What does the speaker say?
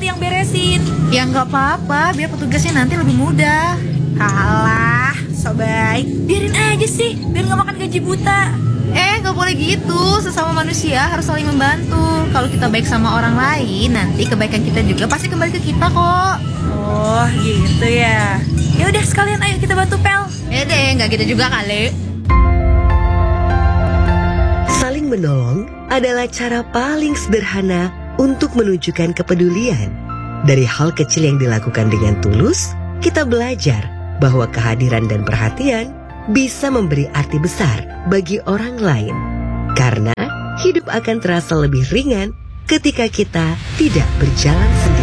nanti yang beresin. Ya nggak apa-apa, biar petugasnya nanti lebih mudah. Halah, so baik. Biarin aja sih, biar nggak makan gaji buta. Nggak boleh gitu, sesama manusia harus saling membantu. Kalau kita baik sama orang lain, nanti kebaikan kita juga pasti kembali ke kita kok. Oh gitu ya. Ya udah sekalian ayo kita bantu Pel. Ya deh, nggak gitu juga kali. Saling menolong adalah cara paling sederhana untuk menunjukkan kepedulian. Dari hal kecil yang dilakukan dengan tulus, kita belajar bahwa kehadiran dan perhatian bisa memberi arti besar bagi orang lain. Karena hidup akan terasa lebih ringan ketika kita tidak berjalan sendiri.